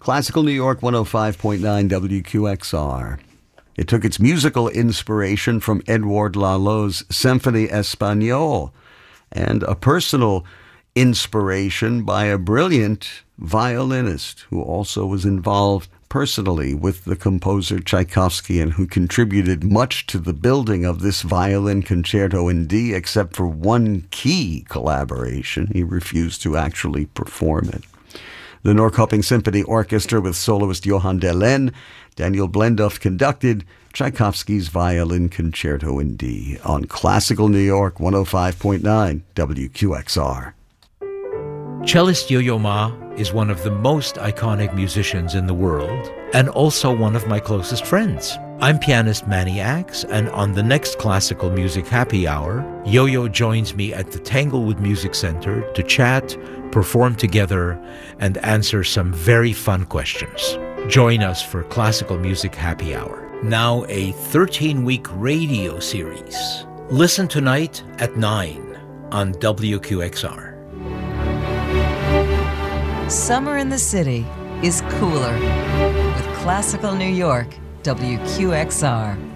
Classical New York 105.9 WQXR. It took its musical inspiration from Edouard Lalot's Symphonie Espagnole and a personal inspiration by a brilliant violinist who also was involved personally with the composer Tchaikovsky and who contributed much to the building of this violin concerto in D, except for one key collaboration. He refused to actually perform it. The Norrköping Symphony Orchestra with soloist Johan Dehlen, Daniel Blenduff conducted Tchaikovsky's Violin Concerto in D on Classical New York 105.9 WQXR. Cellist Yo-Yo Ma is one of the most iconic musicians in the world and also one of my closest friends. I'm pianist Manny Axe, and on the next Classical Music Happy Hour, Yo-Yo joins me at the Tanglewood Music Center to chat, perform together, and answer some very fun questions. Join us for Classical Music Happy Hour, now a 13-week radio series. Listen tonight at 9 on WQXR. Summer in the city is cooler with Classical New York, WQXR.